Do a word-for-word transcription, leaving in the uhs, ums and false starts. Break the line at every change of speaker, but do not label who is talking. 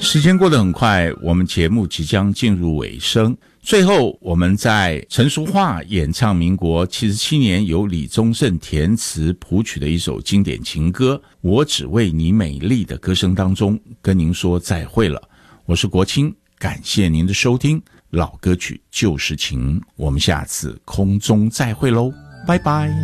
时间过得很快，我们节目即将进入尾声。最后，我们在陈淑桦演唱民国七十七年由李宗盛填词谱曲的一首经典情歌《我只为你美丽》的歌声当中，跟您说再会了。我是国清，感谢您的收听。老歌曲旧时情，我们下次空中再会喽，拜拜。